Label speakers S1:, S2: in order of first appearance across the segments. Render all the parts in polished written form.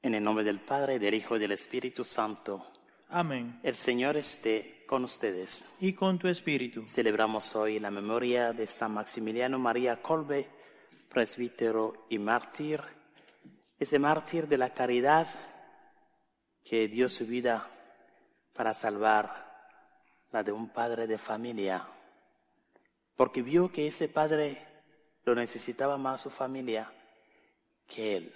S1: En el nombre del Padre, del Hijo y del Espíritu Santo.
S2: Amén.
S1: El Señor esté con ustedes.
S2: Y con tu espíritu.
S1: Celebramos hoy la memoria de San Maximiliano María Kolbe, presbítero y mártir. Ese mártir de la caridad que dio su vida para salvar la de un padre de familia, porque vio que ese padre lo necesitaba más su familia que él.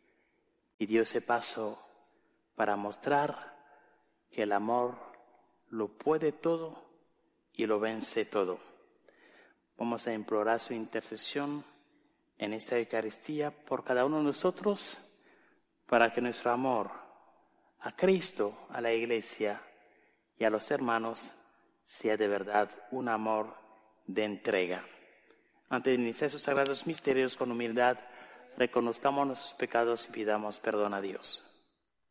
S1: Y dio ese paso para mostrar que el amor lo puede todo y lo vence todo. Vamos a implorar su intercesión en esta Eucaristía por cada uno de nosotros, para que nuestro amor a Cristo, a la Iglesia y a los hermanos sea de verdad un amor de entrega. Antes de iniciar sus sagrados misterios con humildad, reconozcamos nuestros pecados y pidamos perdón a Dios.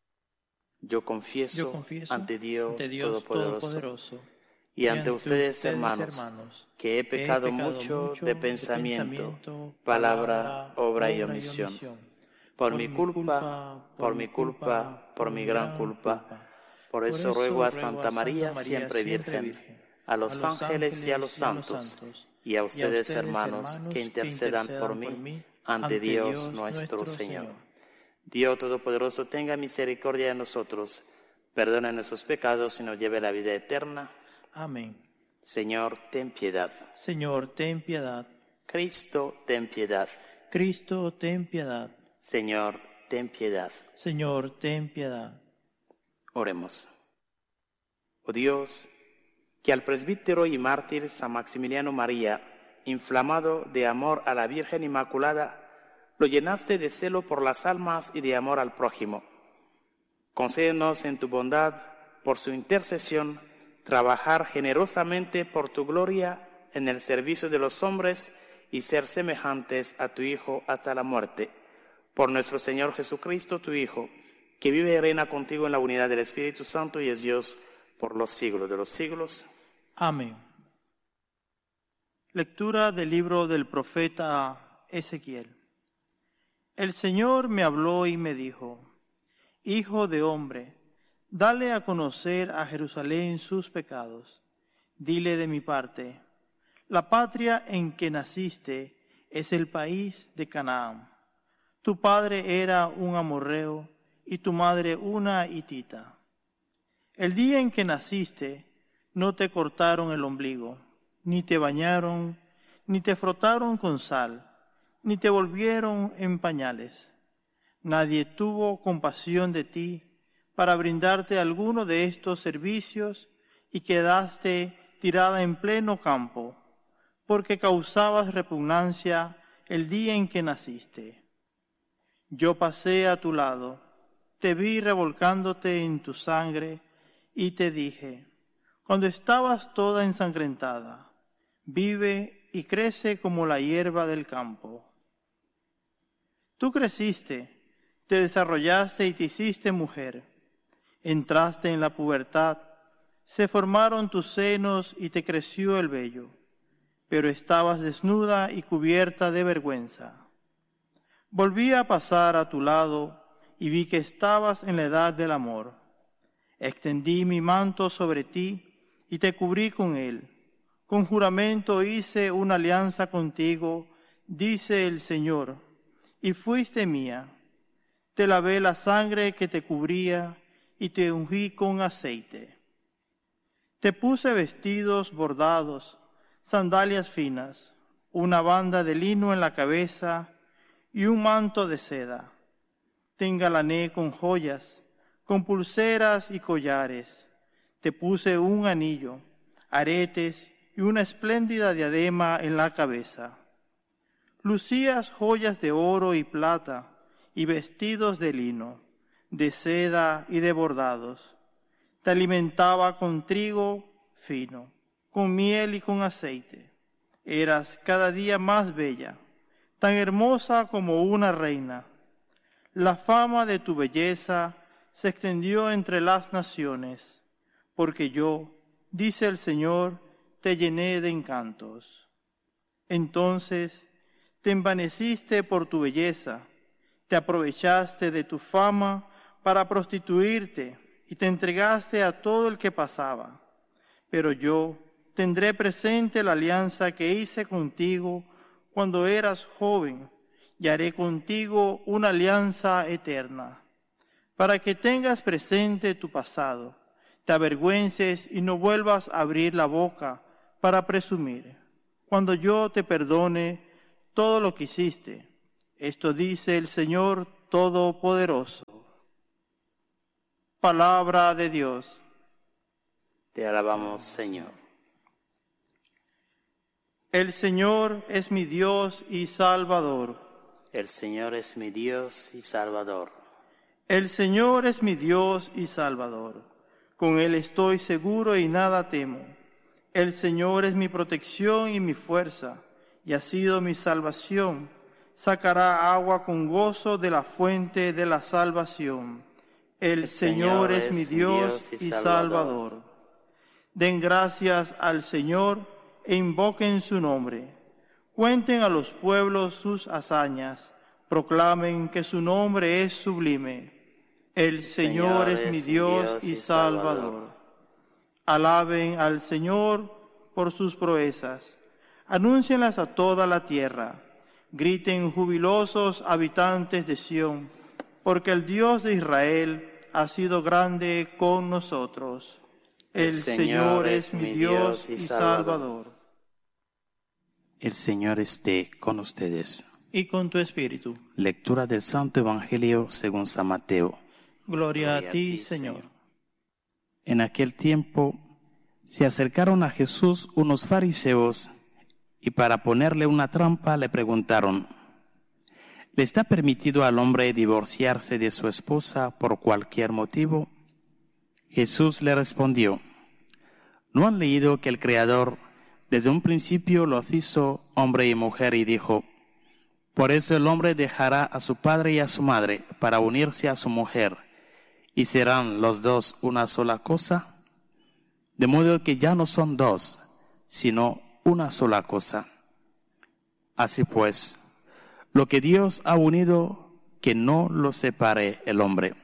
S1: Yo confieso ante Dios Todopoderoso y ante ustedes, hermanos, que he pecado mucho de pensamiento, palabra, obra y omisión. Por mi culpa, por mi gran culpa. Por eso ruego a Santa María, siempre Virgen, a los ángeles y a los santos, y a ustedes, hermanos, que intercedan por mí ante Dios nuestro Señor. Dios Todopoderoso tenga misericordia de nosotros, perdone nuestros pecados y nos lleve a la vida eterna.
S2: Amén.
S1: Señor, ten piedad.
S2: Señor, ten piedad.
S1: Cristo, ten piedad.
S2: Cristo, ten piedad.
S1: Señor, ten piedad.
S2: Señor, ten piedad.
S1: Oremos. Oh Dios, que al presbítero y mártir San Maximiliano María, inflamado de amor a la Virgen Inmaculada, lo llenaste de celo por las almas y de amor al prójimo. Concédenos en tu bondad, por su intercesión, trabajar generosamente por tu gloria en el servicio de los hombres y ser semejantes a tu Hijo hasta la muerte. Por nuestro Señor Jesucristo, tu Hijo, que vive y reina contigo en la unidad del Espíritu Santo y es Dios por los siglos de los siglos.
S2: Amén. Lectura del libro del profeta Ezequiel. El Señor me habló y me dijo: Hijo de hombre, dale a conocer a Jerusalén sus pecados. Dile de mi parte: la patria en que naciste es el país de Canaán. Tu padre era un amorreo y tu madre una hitita. El día en que naciste no te cortaron el ombligo, ni te bañaron, ni te frotaron con sal, ni te volvieron en pañales. Nadie tuvo compasión de ti para brindarte alguno de estos servicios y quedaste tirada en pleno campo, porque causabas repugnancia el día en que naciste. Yo pasé a tu lado, te vi revolcándote en tu sangre y te dije, cuando estabas toda ensangrentada, vive y crece como la hierba del campo. Tú creciste, te desarrollaste y te hiciste mujer. Entraste en la pubertad, se formaron tus senos y te creció el vello, pero estabas desnuda y cubierta de vergüenza. Volví a pasar a tu lado y vi que estabas en la edad del amor. Extendí mi manto sobre ti y te cubrí con él. Con juramento hice una alianza contigo, dice el Señor, y fuiste mía. Te lavé la sangre que te cubría y te ungí con aceite. Te puse vestidos bordados, sandalias finas, una banda de lino en la cabeza y un manto de seda. Te engalané con joyas, con pulseras y collares. Te puse un anillo, aretes y una espléndida diadema en la cabeza. Lucías joyas de oro y plata y vestidos de lino, de seda y de bordados. Te alimentaba con trigo fino, con miel y con aceite. Eras cada día más bella, tan hermosa como una reina. La fama de tu belleza se extendió entre las naciones, porque yo, dice el Señor, te llené de encantos. Entonces te envaneciste por tu belleza Te aprovechaste de tu fama para prostituirte y te entregaste a todo el que pasaba. Pero yo tendré presente la alianza que hice contigo cuando eras joven y haré contigo una alianza eterna, para que tengas presente tu pasado, te avergüences y no vuelvas a abrir la boca para presumir, cuando yo te perdone todo lo que hiciste. Esto dice el Señor Todopoderoso. Palabra de Dios.
S1: Te alabamos, Señor.
S2: El Señor es mi Dios y Salvador.
S1: El Señor es mi Dios y Salvador.
S2: El Señor es mi Dios y Salvador. Con Él estoy seguro y nada temo. El Señor es mi protección y mi fuerza, y ha sido mi salvación. Sacará agua con gozo de la fuente de la salvación. El Señor es mi Dios y Salvador. Den gracias al Señor e invoquen su nombre. Cuenten a los pueblos sus hazañas. Proclamen que su nombre es sublime. El Señor es mi Dios y Salvador. Alaben al Señor por sus proezas. Anúncienlas a toda la tierra. Griten jubilosos habitantes de Sión, porque el Dios de Israel ha sido grande con nosotros. El Señor es mi Dios y Salvador.
S1: El Señor esté con ustedes.
S2: Y con tu espíritu.
S1: Lectura del Santo Evangelio según San Mateo.
S2: Gloria a ti, Señor.
S1: En aquel tiempo se acercaron a Jesús unos fariseos y para ponerle una trampa le preguntaron: ¿le está permitido al hombre divorciarse de su esposa por cualquier motivo? Jesús le respondió: ¿no han leído que el Creador desde un principio los hizo hombre y mujer y dijo: por eso el hombre dejará a su padre y a su madre para unirse a su mujer, y serán los dos una sola cosa? De modo que ya no son dos, sino una sola cosa. Así pues, lo que Dios ha unido, que no lo separe el hombre.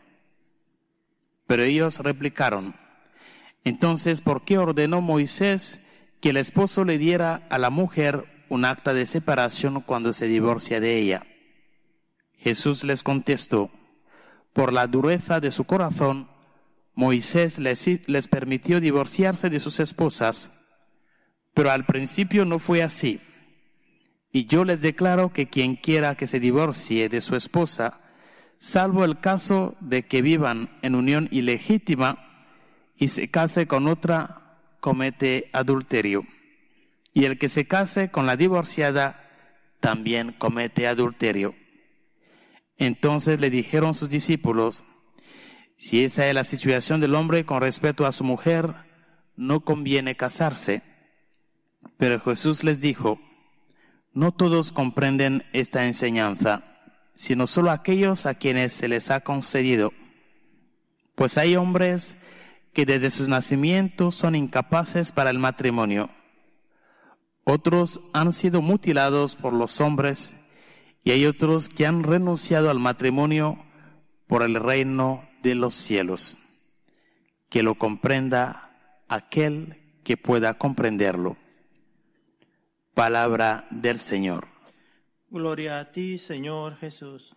S1: Pero ellos replicaron: entonces, ¿por qué ordenó Moisés que el esposo le diera a la mujer un acta de separación cuando se divorcia de ella? Jesús les contestó: por la dureza de su corazón, Moisés les permitió divorciarse de sus esposas, pero al principio no fue así. Y yo les declaro que quien quiera que se divorcie de su esposa, salvo el caso de que vivan en unión ilegítima y se case con otra, comete adulterio. Y el que se case con la divorciada también comete adulterio. Entonces le dijeron sus discípulos: si esa es la situación del hombre con respecto a su mujer, no conviene casarse. Pero Jesús les dijo: no todos comprenden esta enseñanza, sino solo aquellos a quienes se les ha concedido. Pues hay hombres que desde sus nacimientos son incapaces para el matrimonio. Otros han sido mutilados por los hombres, y hay otros que han renunciado al matrimonio por el reino de los cielos. Que lo comprenda aquel que pueda comprenderlo. Palabra del Señor.
S2: Gloria a ti, Señor Jesús.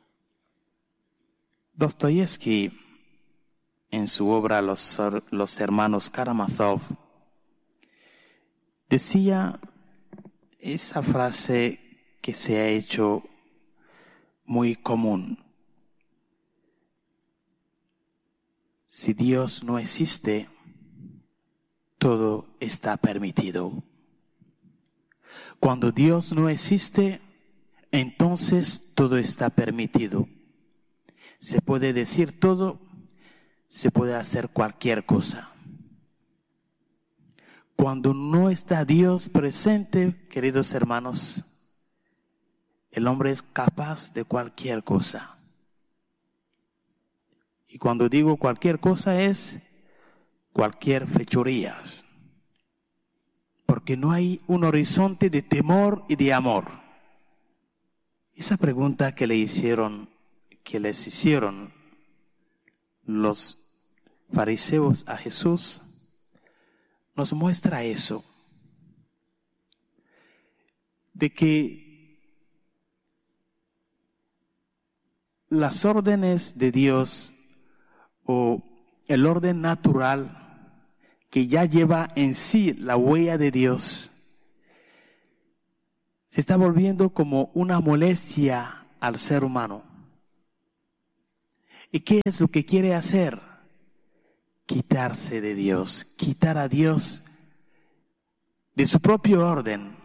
S1: Dostoyevsky, en su obra Los hermanos Karamazov, decía esa frase que se ha hecho muy común: si Dios no existe, todo está permitido. Cuando Dios no existe, entonces todo está permitido. Se puede decir todo, se puede hacer cualquier cosa. Cuando no está Dios presente, queridos hermanos, el hombre es capaz de cualquier cosa. Y cuando digo cualquier cosa es cualquier fechoría, porque no hay un horizonte de temor y de amor. Esa pregunta que le hicieron, que les hicieron los fariseos a Jesús nos muestra eso, de que las órdenes de Dios o el orden natural que ya lleva en sí la huella de Dios se está volviendo como una molestia al ser humano. ¿Y qué es lo que quiere hacer? Quitarse de Dios, quitar a Dios de su propio orden.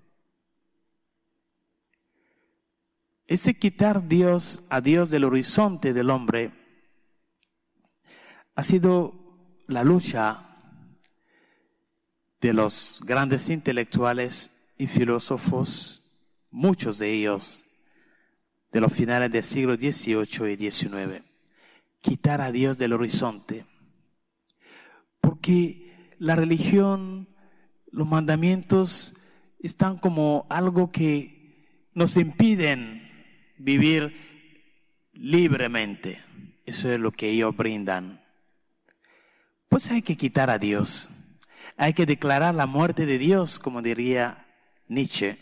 S1: Ese quitar a Dios del horizonte del hombre ha sido la lucha de los grandes intelectuales y filósofos, muchos de ellos de los finales del siglo XVIII y XIX. Quitar a Dios del horizonte. Porque la religión, los mandamientos están como algo que nos impiden vivir libremente. Eso es lo que ellos brindan. Pues hay que quitar a Dios. Hay que declarar la muerte de Dios, como diría Nietzsche.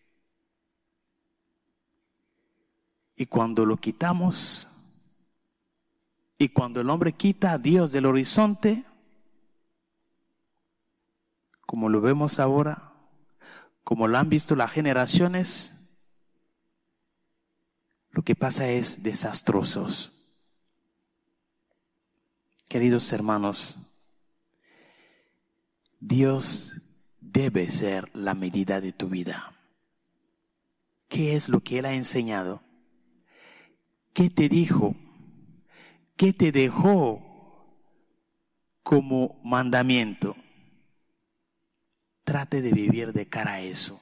S1: Y cuando lo quitamos, y cuando el hombre quita a Dios del horizonte, como lo vemos ahora, como lo han visto las generaciones, lo que pasa es desastrosos. Queridos hermanos, Dios debe ser la medida de tu vida. ¿Qué es lo que Él ha enseñado? ¿Qué te dijo? ¿Qué te dejó como mandamiento? Trate de vivir de cara a eso.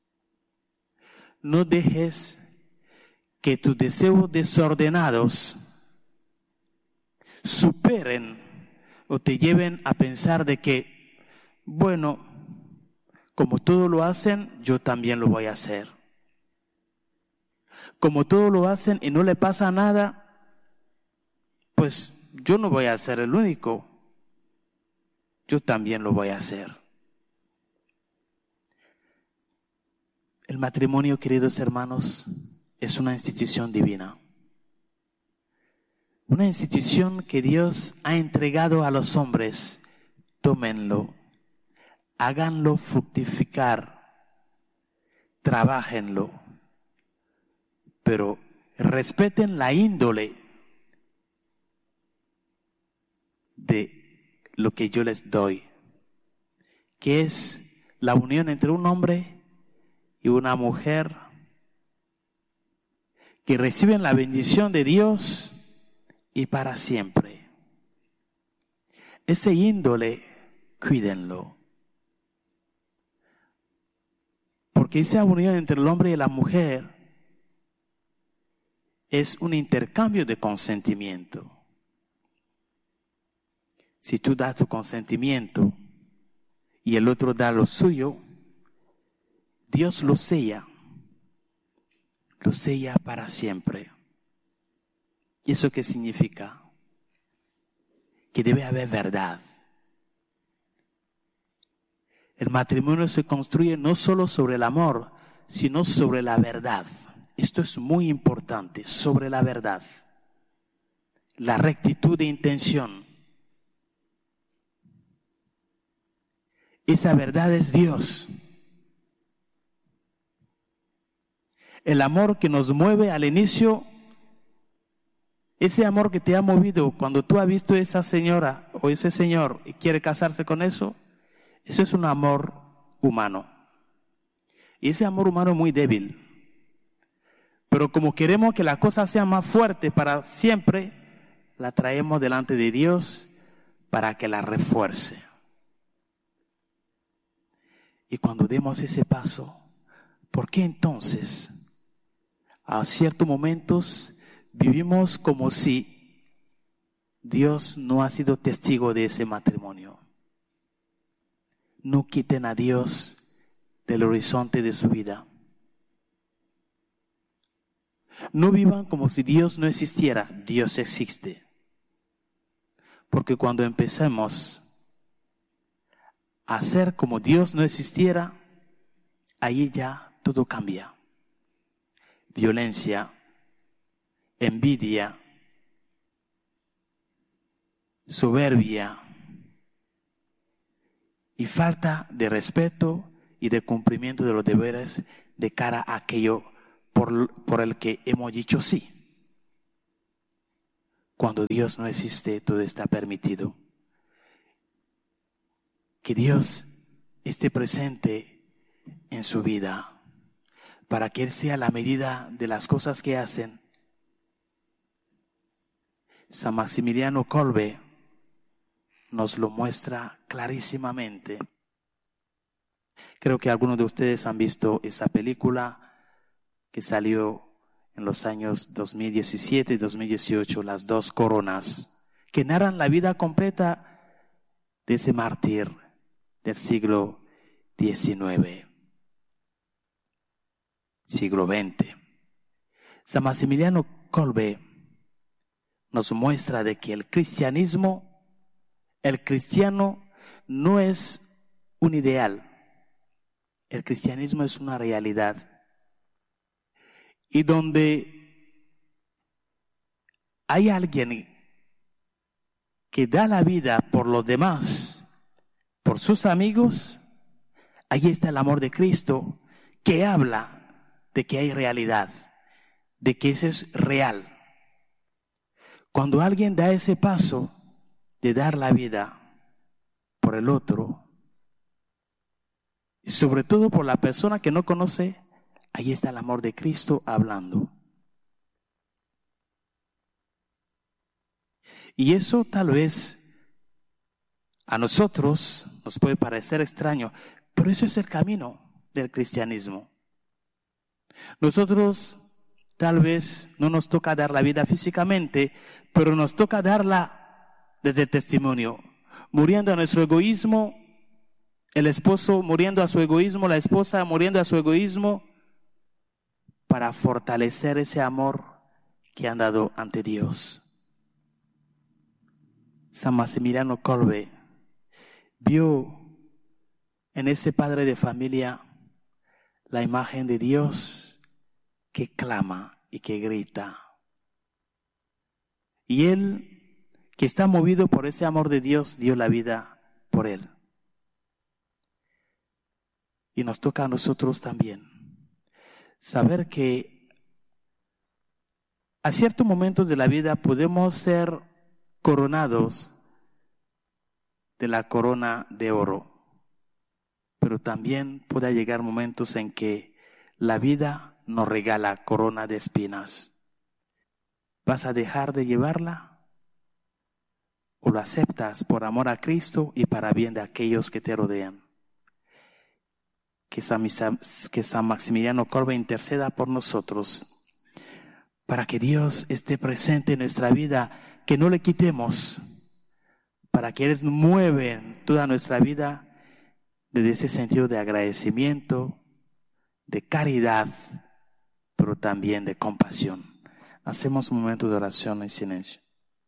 S1: No dejes que tus deseos desordenados superen o te lleven a pensar de que, bueno, como todos lo hacen, yo también lo voy a hacer. Como todos lo hacen y no le pasa nada, pues yo no voy a ser el único. Yo también lo voy a hacer. El matrimonio, queridos hermanos, es una institución divina. Una institución que Dios ha entregado a los hombres. Tómenlo, háganlo fructificar, trabájenlo, pero respeten la índole de lo que yo les doy, que es la unión entre un hombre y una mujer que reciben la bendición de Dios y para siempre. Ese índole, cuídenlo. Porque esa unión entre el hombre y la mujer es un intercambio de consentimiento. Si tú das tu consentimiento y el otro da lo suyo, Dios lo sella para siempre. ¿Y eso qué significa? Que debe haber verdad. El matrimonio se construye no solo sobre el amor, sino sobre la verdad. Esto es muy importante, sobre la verdad. La rectitud de intención. Esa verdad es Dios. El amor que nos mueve al inicio, ese amor que te ha movido cuando tú has visto a esa señora o ese señor y quiere casarse con eso es un amor humano. Y ese amor humano es muy débil. Pero como queremos que la cosa sea más fuerte para siempre, la traemos delante de Dios para que la refuerce. Y cuando demos ese paso, ¿por qué entonces a ciertos momentos vivimos como si Dios no ha sido testigo de ese matrimonio? No quiten a Dios del horizonte de su vida. No vivan como si Dios no existiera. Dios existe. Porque cuando empecemos a hacer como Dios no existiera, ahí ya todo cambia. Violencia, envidia, soberbia y falta de respeto y de cumplimiento de los deberes de cara a aquello por el que hemos dicho sí. Cuando Dios no existe, todo está permitido. Que Dios esté presente en su vida para que Él sea la medida de las cosas que hacen. San Maximiliano Kolbe nos lo muestra clarísimamente. Creo que algunos de ustedes han visto esa película que salió en los años 2017 y 2018, Las dos coronas, que narran la vida completa de ese mártir del siglo XIX, siglo XX. San Maximiliano Kolbe nos muestra de que el cristiano no es un ideal, el cristianismo es una realidad. Y donde hay alguien que da la vida por los demás, por sus amigos, ahí está el amor de Cristo que habla de que hay realidad, de que eso es real. Cuando alguien da ese paso de dar la vida por el otro, y sobre todo por la persona que no conoce, ahí está el amor de Cristo hablando. Y eso tal vez a nosotros nos puede parecer extraño, pero eso es el camino del cristianismo. Nosotros tal vez no nos toca dar la vida físicamente, pero nos toca darla desde el testimonio, muriendo a nuestro egoísmo, el esposo muriendo a su egoísmo, la esposa muriendo a su egoísmo, para fortalecer ese amor que han dado ante Dios. San Maximiliano Kolbe vio en ese padre de familia la imagen de Dios que clama y que grita. Y él, que está movido por ese amor de Dios, dio la vida por él. Y nos toca a nosotros también saber que a ciertos momentos de la vida podemos ser coronados de la corona de oro, pero también puede llegar momentos en que la vida nos regala corona de espinas. ¿Vas a dejar de llevarla? ¿O lo aceptas por amor a Cristo y para bien de aquellos que te rodean? Que San Maximiliano Kolbe interceda por nosotros, para que Dios esté presente en nuestra vida, que no le quitemos, para que Él mueva toda nuestra vida desde ese sentido de agradecimiento, de caridad, pero también de compasión. Hacemos un momento de oración en silencio.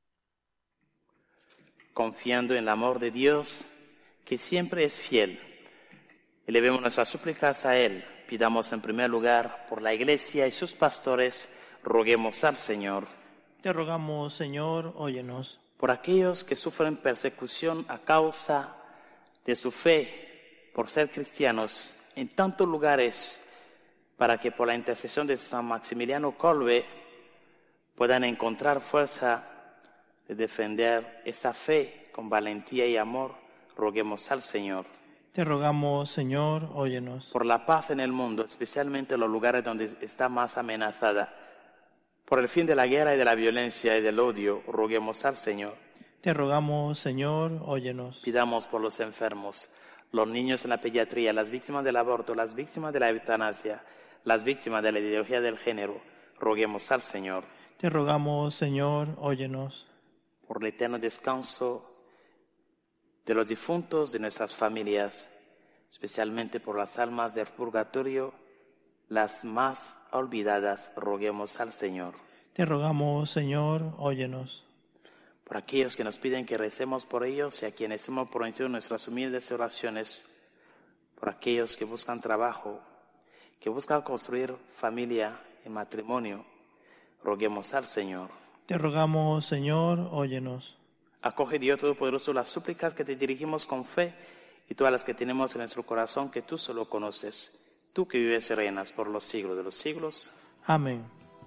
S1: Confiando en el amor de Dios, que siempre es fiel, elevemos nuestras súplicas a Él. Pidamos en primer lugar por la Iglesia y sus pastores. Roguemos al Señor.
S2: Te rogamos, Señor, óyenos.
S1: Por aquellos que sufren persecución a causa de su fe, por ser cristianos en tantos lugares, para que por la intercesión de San Maximiliano Kolbe puedan encontrar fuerza de defender esa fe con valentía y amor. Roguemos al Señor.
S2: Te rogamos, Señor, óyenos.
S1: Por la paz en el mundo, especialmente en los lugares donde está más amenazada, por el fin de la guerra y de la violencia y del odio, roguemos al Señor.
S2: Te rogamos, Señor, óyenos.
S1: Pidamos por los enfermos, los niños en la pediatría, las víctimas del aborto, las víctimas de la eutanasia, las víctimas de la ideología del género, roguemos al Señor.
S2: Te rogamos, Señor, óyenos.
S1: Por el eterno descanso de los difuntos de nuestras familias, especialmente por las almas del purgatorio, las más olvidadas, roguemos al Señor.
S2: Te rogamos, Señor, óyenos.
S1: Por aquellos que nos piden que recemos por ellos y a quienes hemos prometido nuestras humildes oraciones, por aquellos que buscan trabajo, que buscan construir familia y matrimonio, roguemos al Señor.
S2: Te rogamos, Señor, óyenos.
S1: Acoge, Dios Todopoderoso, las súplicas que te dirigimos con fe y todas las que tenemos en nuestro corazón que tú solo conoces, tú que vives y reinas por los siglos de los siglos.
S2: Amén.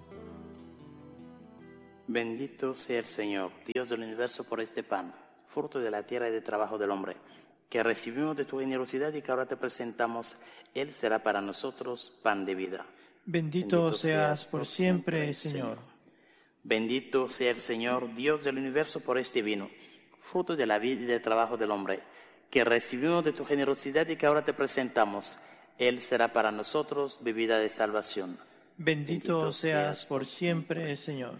S1: Bendito sea el Señor, Dios del universo, por este pan, fruto de la tierra y del trabajo del hombre, que recibimos de tu generosidad y que ahora te presentamos. Él será para nosotros pan de vida.
S2: Bendito seas por siempre, Señor.
S1: Bendito sea el Señor, Dios del universo, por este vino, fruto de la vida y del trabajo del hombre, que recibimos de tu generosidad y que ahora te presentamos. Él será para nosotros bebida de salvación.
S2: Bendito seas por siempre, Señor.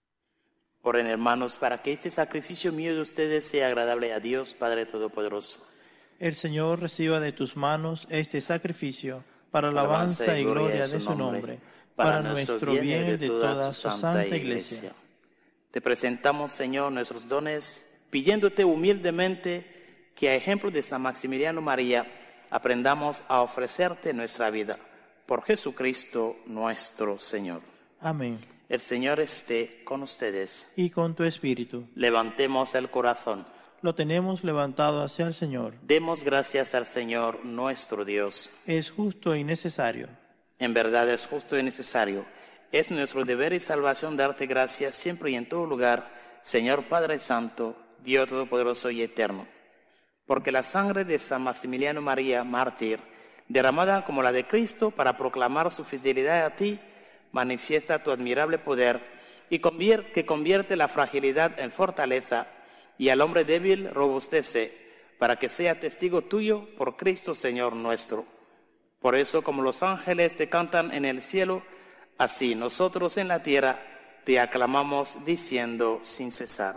S1: Oren, hermanos, para que este sacrificio mío de ustedes sea agradable a Dios, Padre Todopoderoso.
S2: El Señor reciba de tus manos este sacrificio para alabanza y gloria de su nombre, para nuestro bien y de toda su santa Iglesia.
S1: Te presentamos, Señor, nuestros dones, pidiéndote humildemente que, a ejemplo de San Maximiliano María, aprendamos a ofrecerte nuestra vida. Por Jesucristo nuestro Señor.
S2: Amén.
S1: El Señor esté con ustedes.
S2: Y con tu espíritu.
S1: Levantemos el corazón.
S2: Lo tenemos levantado hacia el Señor.
S1: Demos gracias al Señor nuestro Dios.
S2: Es justo y necesario.
S1: En verdad es justo y necesario. Es nuestro deber y salvación darte gracias siempre y en todo lugar, Señor Padre Santo, Dios Todopoderoso y Eterno. Porque la sangre de San Maximiliano María, mártir, derramada como la de Cristo para proclamar su fidelidad a ti, manifiesta tu admirable poder y que convierte la fragilidad en fortaleza y al hombre débil robustece, para que sea testigo tuyo por Cristo Señor nuestro. Por eso, como los ángeles te cantan en el cielo, así nosotros en la tierra te aclamamos diciendo sin cesar: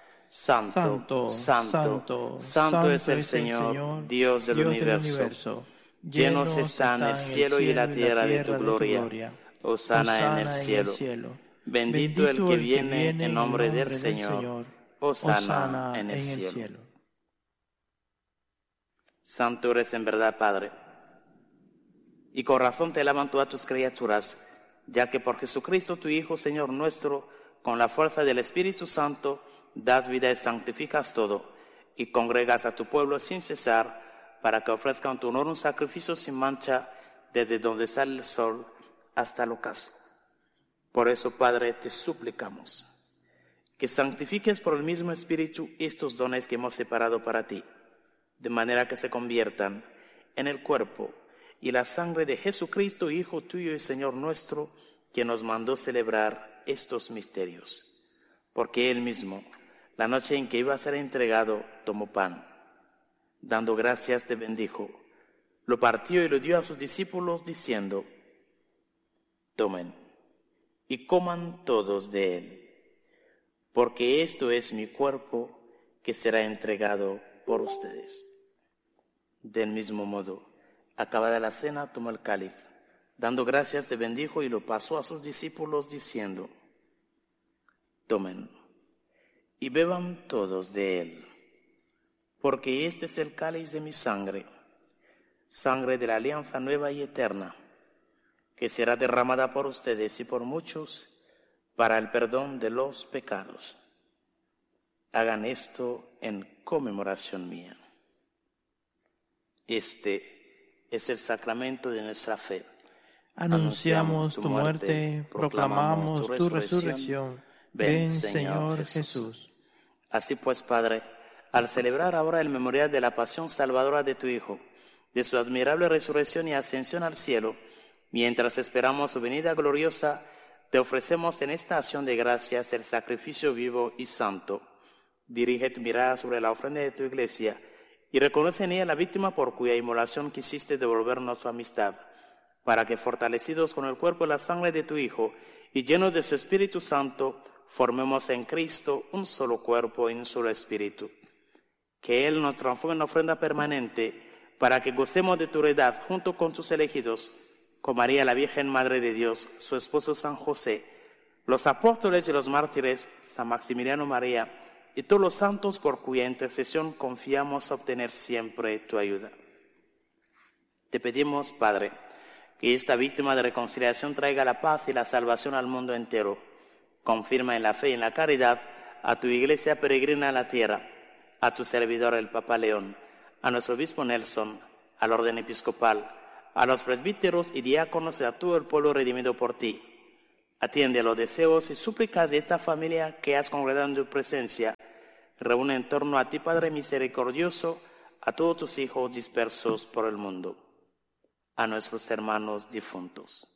S1: Santo, Santo, Santo es el Señor, Dios del universo. Llenos están el cielo y la tierra de tu gloria. Hosana en el cielo. Bendito el que viene en nombre del Señor. Hosana en el cielo. Santo eres en verdad, Padre, y con razón te alaban todas tus criaturas, ya que por Jesucristo tu Hijo, Señor nuestro, con la fuerza del Espíritu Santo, das vida y santificas todo, y congregas a tu pueblo sin cesar, para que ofrezcan tu honor un sacrificio sin mancha, desde donde sale el sol hasta el ocaso. Por eso, Padre, te suplicamos que santifiques por el mismo Espíritu estos dones que hemos separado para ti, de manera que se conviertan en el cuerpo y la sangre de Jesucristo, Hijo tuyo y Señor nuestro, que nos mandó celebrar estos misterios. Porque Él mismo, la noche en que iba a ser entregado, tomó pan. Dando gracias, te bendijo, lo partió y lo dio a sus discípulos, diciendo: Tomen y coman todos de él, porque esto es mi cuerpo que será entregado por ustedes. Del mismo modo, acabada la cena, tomó el cáliz, dando gracias, te bendijo y lo pasó a sus discípulos, diciendo: Tomen y beban todos de él, porque este es el cáliz de mi sangre, sangre de la alianza nueva y eterna, que será derramada por ustedes y por muchos para el perdón de los pecados. Hagan esto en conmemoración mía. Este es el sacramento de nuestra fe.
S2: Anunciamos tu muerte, proclamamos tu resurrección. Ven, Señor Jesús.
S1: Así pues, Padre, al celebrar ahora el memorial de la pasión salvadora de tu Hijo, de su admirable resurrección y ascensión al cielo, mientras esperamos su venida gloriosa, te ofrecemos en esta acción de gracias el sacrificio vivo y santo. Dirige tu mirada sobre la ofrenda de tu iglesia y reconoce en ella la víctima por cuya inmolación quisiste devolvernos tu amistad, para que, fortalecidos con el cuerpo y la sangre de tu Hijo y llenos de su Espíritu Santo, formemos en Cristo un solo cuerpo y un solo espíritu. Que Él nos transforme en ofrenda permanente, para que gocemos de tu heredad junto con tus elegidos, con María la Virgen Madre de Dios, su esposo San José, los apóstoles y los mártires, San Maximiliano María y todos los santos por cuya intercesión confiamos obtener siempre tu ayuda. Te pedimos, Padre, que esta víctima de reconciliación traiga la paz y la salvación al mundo entero. Confirma en la fe y en la caridad a tu Iglesia peregrina en la tierra, a tu servidor el Papa León, a nuestro obispo Nelson, al orden episcopal, a los presbíteros y diáconos y a todo el pueblo redimido por ti. Atiende los deseos y súplicas de esta familia que has congregado en tu presencia. Reúne en torno a ti, Padre misericordioso, a todos tus hijos dispersos por el mundo, a nuestros hermanos difuntos.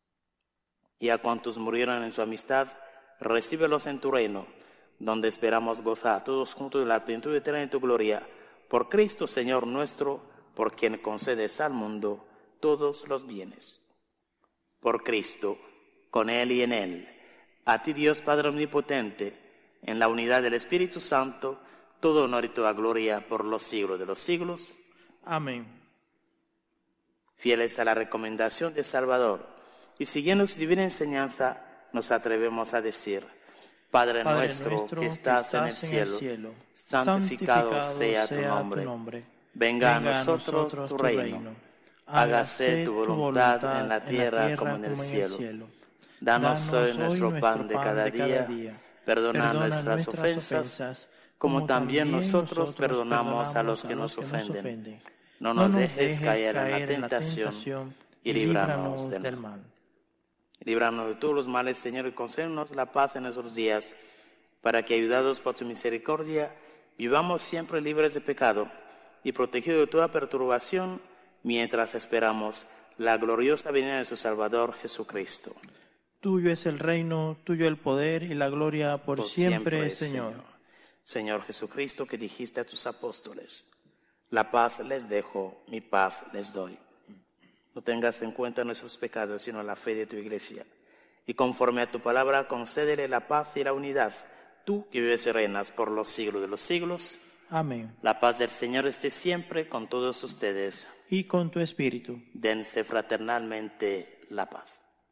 S1: Y a cuantos murieron en tu amistad, recíbelos en tu reino, donde esperamos gozar todos juntos de la plenitud eterna de tu gloria. Por Cristo, Señor nuestro, por quien concedes al mundo todos los bienes. Por Cristo, con Él y en Él, a ti Dios Padre Omnipotente, en la unidad del Espíritu Santo, todo honor y toda gloria por los siglos de los siglos.
S2: Amén.
S1: Fieles a la recomendación de Salvador y siguiendo su divina enseñanza, nos atrevemos a decir: Padre nuestro que estás en el cielo, santificado sea tu nombre. Venga a nosotros tu reino. Hágase tu voluntad en la tierra como en el cielo. Danos hoy nuestro pan de cada día. Perdona nuestras ofensas, como también nosotros perdonamos a los que nos ofenden. No nos dejes caer en la tentación y líbranos del mal. Líbranos de todos los males, Señor, y concédenos la paz en nuestros días, para que, ayudados por tu misericordia, vivamos siempre libres de pecado y protegidos de toda perturbación, mientras esperamos la gloriosa venida de su Salvador Jesucristo.
S2: Tuyo es el reino, tuyo el poder y la gloria por siempre, Señor.
S1: Señor Jesucristo, que dijiste a tus apóstoles: la paz les dejo, mi paz les doy. No tengas en cuenta nuestros pecados, sino la fe de tu Iglesia. Y conforme a tu palabra, concédele la paz y la unidad, tú que vives y reinas por los siglos de los siglos.
S2: Amén.
S1: La paz del Señor esté siempre con todos ustedes.
S2: Y con tu espíritu.
S1: Dense fraternalmente la paz.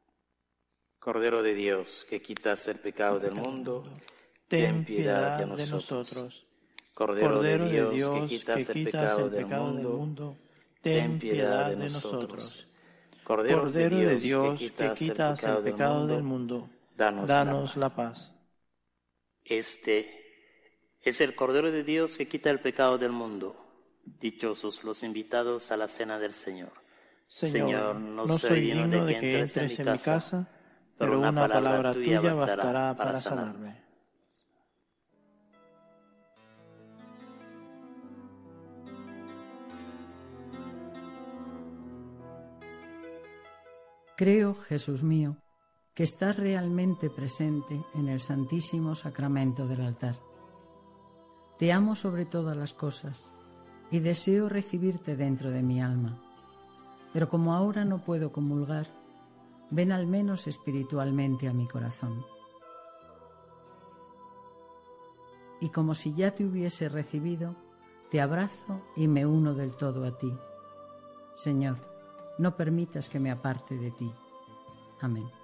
S1: Cordero de Dios, que quitas el pecado del mundo, ten piedad de nosotros. Cordero de Dios, que quitas el pecado del mundo, ten piedad de nosotros. Cordero de Dios, que quitas el pecado del mundo, danos la paz. Este es el Cordero de Dios que quita el pecado del mundo. Dichosos los invitados a la cena del Señor. Señor, no soy digno de que entres en mi casa, pero una palabra tuya bastará para sanarme.
S3: Creo, Jesús mío, que estás realmente presente en el Santísimo Sacramento del altar. Te amo sobre todas las cosas y deseo recibirte dentro de mi alma. Pero como ahora no puedo comulgar, ven al menos espiritualmente a mi corazón. Y como si ya te hubiese recibido, te abrazo y me uno del todo a ti. Señor, no permitas que me aparte de ti. Amén.